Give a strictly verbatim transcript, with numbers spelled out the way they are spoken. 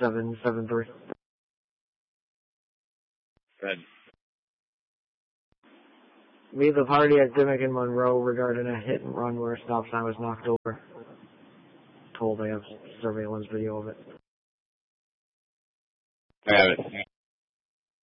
seven seven three. Good. Meet the party at Dimmock and Monroe regarding a hit and run where a stop sign was knocked over. Told I have surveillance video of it. I have it.